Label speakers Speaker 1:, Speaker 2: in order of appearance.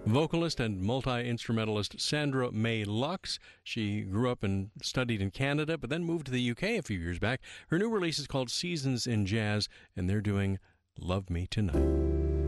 Speaker 1: Vocalist and multi-instrumentalist Sandra May Lux. She grew up and studied in Canada, but then moved to the UK a few years back. Her new release is called Seasons in Jazz, and they're doing Love Me Tonight.